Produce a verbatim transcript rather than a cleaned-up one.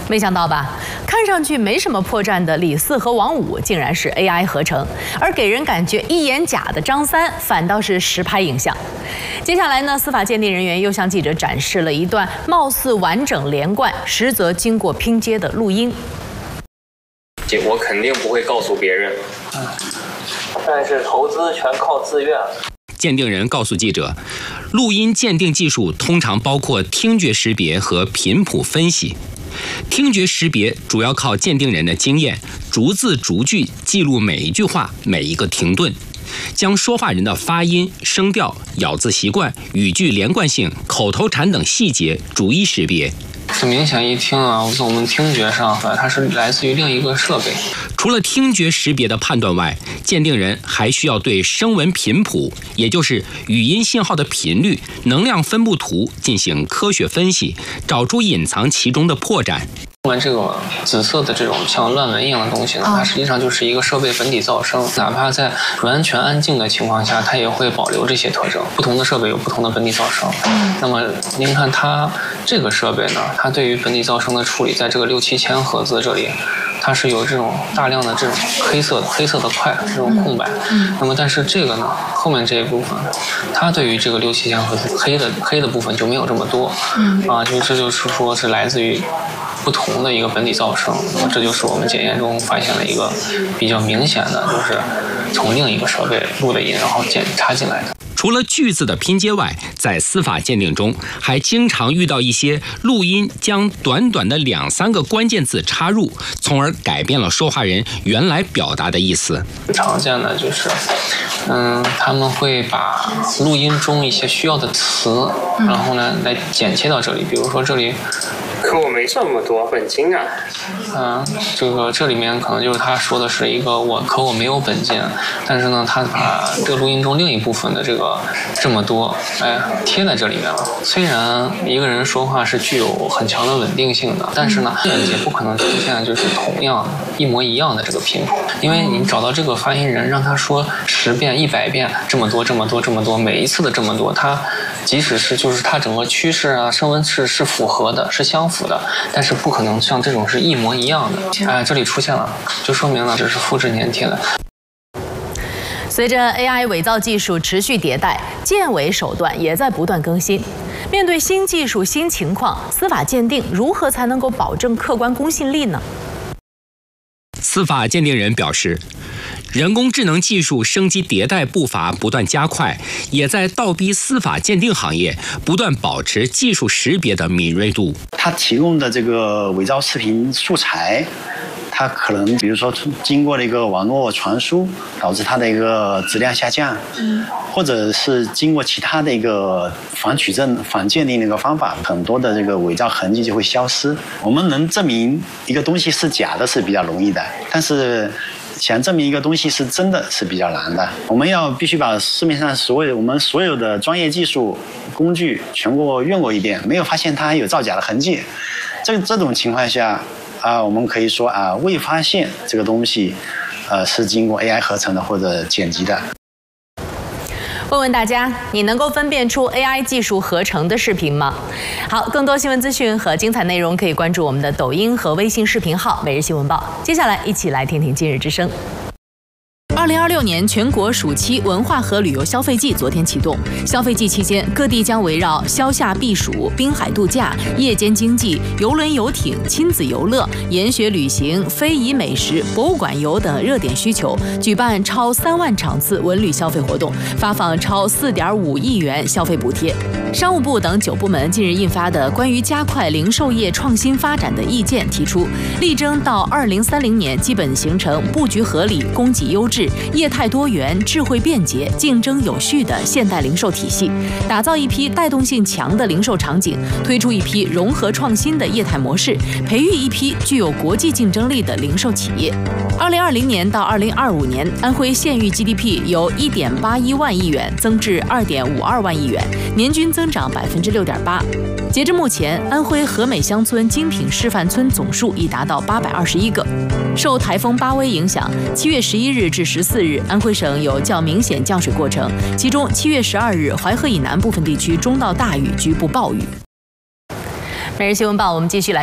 没想到吧？看上去没什么破绽的李四和王五，竟然是 A I 合成，而给人感觉一眼假的张三，反倒是实拍影像。接下来呢，司法鉴定人员又向记者展示了一段貌似完整连贯，实则经过拼接的录音。 我肯定不会告诉别人， 但是投资全靠自愿。 鉴定人告诉记者，录音鉴定技术通常包括听觉识别和频谱分析。听觉识别主要靠鉴定人的经验，逐字逐句记录每一句话、每一个停顿，将说话人的发音、声调、咬字习惯、语句连贯性、口头禅等细节逐一识别。 这明显一听啊，从我们听觉上，它是来自于另一个设备。 除了听觉识别的判断外，鉴定人还需要对声纹频谱，也就是语音信号的频率、能量分布图进行科学分析，找出隐藏其中的破绽。 这个紫色的这种像乱纹一样的东西呢，它实际上就是一个设备本体噪声，哪怕在完全安静的情况下，它也会保留这些特征。不同的设备有不同的本体噪声。那么您看它这个设备呢，它对于本体噪声的处理，在这个六七千赫兹这里，它是有这种大量的这种黑色的黑色的块这种空白。那么但是这个呢，后面这一部分，它对于这个六七千赫兹黑的黑的部分就没有这么多。啊，就这就是说是来自于不同的一个本体噪声，这就是我们检验中发现了一个比较明显的，就是从另一个设备录的音，然后检查进来的。 除了句子的拼接外，在司法鉴定中还经常遇到一些录音将短短的两三个关键字插入，从而改变了说话人原来表达的意思。 常见的就是，嗯，他们会把录音中一些需要的词，然后呢来剪切到这里，比如说这里。 可我没这么多本金啊。 嗯，这个这里面可能就是他说的是一个我，可我没有本金，但是呢，他把这个录音中另一部分的这个这么多，哎，贴在这里面了。虽然一个人说话是具有很强的稳定性的，但是呢，也不可能出现就是同样一模一样的这个频谱，因为你找到这个发音人，让他说十遍、一百遍，这么多、这么多、这么多，每一次的这么多，他即使是就是他整个趋势啊、声纹是是符合的，是相符的，但是不可能像这种是一模一样的。哎，这里出现了，就说明了这是复制粘贴的。 随着 A I 伪造技术持续迭代，鉴伪手段也在不断更新。面对新技术、新情况，司法鉴定如何才能够保证客观公信力呢？ 司法鉴定人表示，人工智能技术升级迭代步伐不断加快，也在倒逼司法鉴定行业不断保持技术识别的敏锐度。 它提供的这个伪造视频素材，它可能比如说经过了一个网络传输，导致它的一个质量下降，嗯，或者是经过其他的一个反取证、反鉴定的一个方法，很多的这个伪造痕迹就会消失。我们能证明一个东西是假的是比较容易的，但是想证明一个东西是真的是比较难的。我们要必须把市面上所有我们所有的专业技术工具全部用过一遍，没有发现它有造假的痕迹。这这种情况下啊，我们可以说啊，未发现这个东西，呃，是经过 A I 合成的或者剪辑的。 问问大家，你能够分辨出 A I 技术合成的视频吗？好，更多新闻资讯和精彩内容可以关注我们的抖音和微信视频号《每日新闻报》。接下来，一起来听听今日之声。二零二六年全国暑期文化和旅游消费季昨天启动。消费季期间，各地将围绕消夏避暑、滨海度假、夜间经济、邮轮游艇、亲子游乐、研学旅行、非遗美食、博物馆游等热点需求，举办超三万场次文旅消费活动，发放超四点五亿元消费补贴。商务部等九部门近日印发的关于加快零售业创新发展的意见提出，力争到二零三零年基本形成布局合理、供给优质、业态多元、智慧便捷、竞争有序的现代零售体系，打造一批带动性强的零售场景，推出一批融合创新的业态模式，培育一批具有国际竞争力的零售企业。二零二零年到二零二五年，安徽县域 G D P 由一点八一万亿元增至二点五二万亿元，年均增长百分之六点八。截至目前，安徽和美乡村精品示范村总数已达到八百二十一个。受台风巴威影响，七月十一日至十四日，安徽省有较明显降水过程，其中七月十二日，淮河以南部分地区中到大雨，局部暴雨。每日新闻报，我们继续来。